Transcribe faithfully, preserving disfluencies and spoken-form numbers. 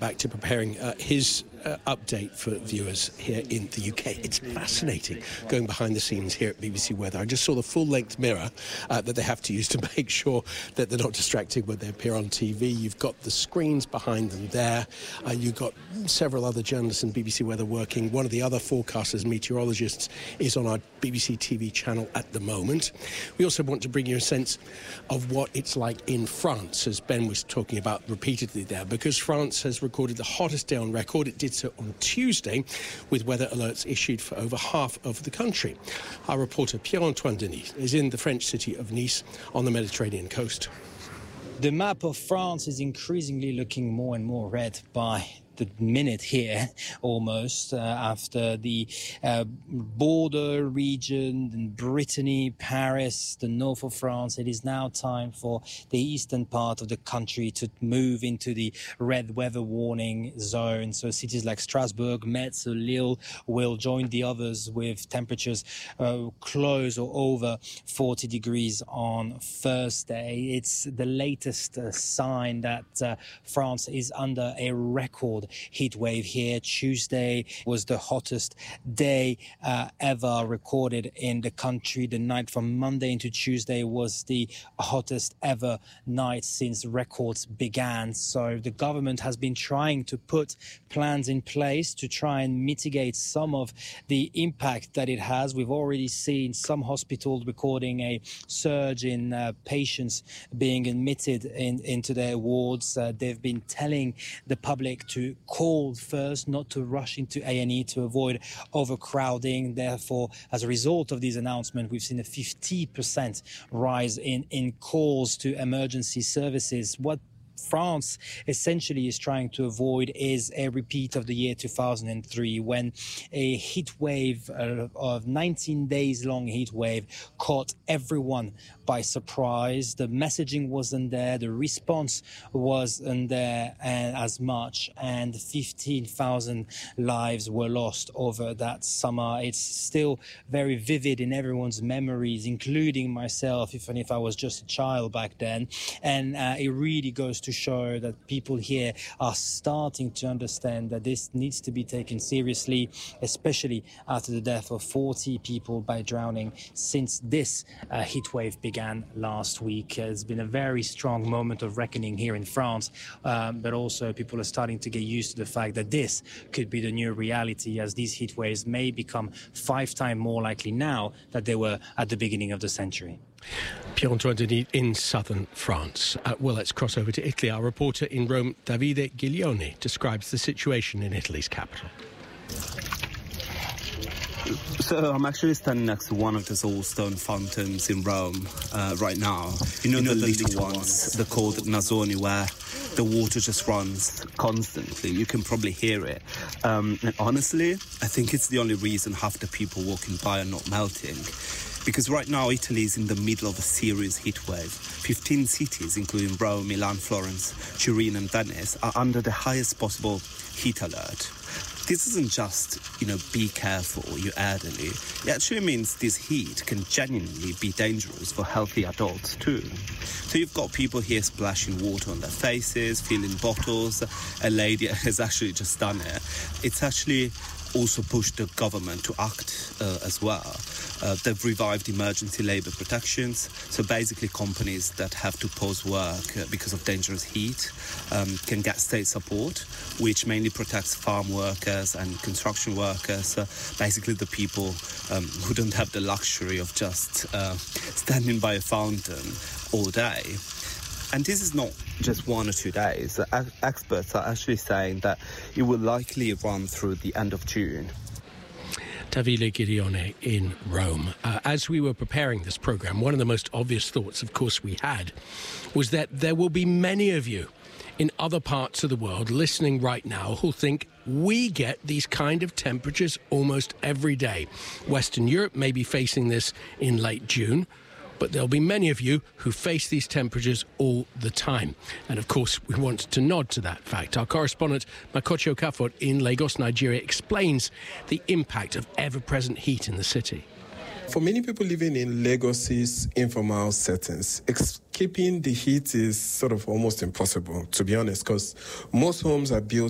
back to preparing uh, his uh, update for viewers here in the U K. It's fascinating going behind the scenes here at B B C Weather. I just saw the full-length mirror uh, that they have to use to make sure that they're not distracted when they appear on T V. You've got the screens behind them there. Uh, you've got several other journalists in B B C Weather working. One of the other forecasters, meteorologists, is on our B B C T V channel at the moment. We also want to bring you a sense of what it's like in France, as Ben was talking about repeatedly there, because France has recorded the hottest day on record. It did so on Tuesday, with weather alerts issued for over half of the country. Our reporter Pierre-Antoine Denis is in the French city of Nice on the Mediterranean coast. The map of France is increasingly looking more and more red by the minute here, almost, uh, after the uh, border region in Brittany, Paris, the north of France. It is now time for the eastern part of the country to move into the red weather warning zone. So cities like Strasbourg, Metz, Lille will join the others with temperatures uh, close or over forty degrees on Thursday. It's the latest uh, sign that uh, France is under a record heat wave here. Tuesday was the hottest day uh, ever recorded in the country. The night from Monday into Tuesday was the hottest ever night since records began. So the government has been trying to put plans in place to try and mitigate some of the impact that it has. We've already seen some hospitals recording a surge in uh, patients being admitted in, into their wards. Uh, they've been telling the public to call first, not to rush into A and E to avoid overcrowding. Therefore, as a result of these announcements, we've seen a fifty percent rise in, in calls to emergency services. What France essentially is trying to avoid is a repeat of the year two thousand three, when a heat wave uh, of nineteen days long heat wave caught everyone by surprise. The messaging wasn't there, the response wasn't there and as much, and fifteen thousand lives were lost over that summer. It's still very vivid in everyone's memories, including myself, even if I was just a child back then. And uh, it really goes to show that people here are starting to understand that this needs to be taken seriously, especially after the death of forty people by drowning since this uh, heat wave began last week. It's been a very strong moment of reckoning here in France, um, but also people are starting to get used to the fact that this could be the new reality, as these heat waves may become five times more likely now than they were at the beginning of the century. Pierre-Antoine Denis in southern France. Uh, well, let's cross over to Italy. Our reporter in Rome, Davide Giglione, describes the situation in Italy's capital. So I'm actually standing next to one of those old stone fountains in Rome uh, right now. You know, you know the, the little, little ones, ones, they're called Nazzoni, where the water just runs constantly. You can probably hear it. Um, and honestly, I think it's the only reason half the people walking by are not melting. Because right now, Italy is in the middle of a serious heat wave. fifteen cities, including Rome, Milan, Florence, Turin and Venice, are under the highest possible heat alert. This isn't just, you know, be careful, you're elderly. It actually means this heat can genuinely be dangerous for healthy adults too. So you've got people here splashing water on their faces, filling bottles. A lady has actually just done it. It's actually also pushed the government to act uh, as well. Uh, they've revived emergency labour protections. So basically companies that have to pause work uh, because of dangerous heat um, can get state support, which mainly protects farm workers and construction workers, uh, basically the people um, who don't have the luxury of just uh, standing by a fountain all day. And this is not just one or two days. Uh, experts are actually saying that it will likely run through the end of June. Davide Giglione in Rome. Uh, as we were preparing this programme, one of the most obvious thoughts, of course, we had was that there will be many of you in other parts of the world listening right now who'll think we get these kind of temperatures almost every day. Western Europe may be facing this in late June, but there'll be many of you who face these temperatures all the time. And of course, we want to nod to that fact. Our correspondent, Makochi Okafor in Lagos, Nigeria, explains the impact of ever-present heat in the city. For many people living in Lagos's informal settings, escaping the heat is sort of almost impossible, to be honest, because most homes are built